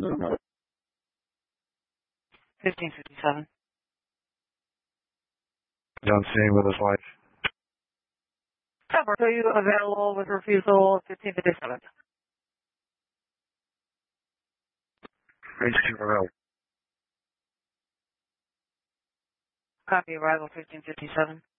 1557. Don't see with his wife. Cover. Are you available with refusal 1557? Reach QRL. Copy arrival 1557.